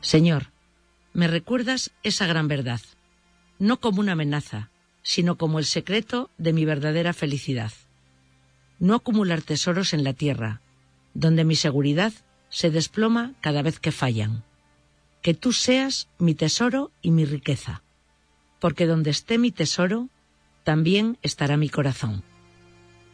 Señor, me recuerdas esa gran verdad, no como una amenaza, sino como el secreto de mi verdadera felicidad. No acumular tesoros en la tierra, donde mi seguridad se desploma cada vez que fallan. Que tú seas mi tesoro y mi riqueza, porque donde esté mi tesoro, también estará mi corazón.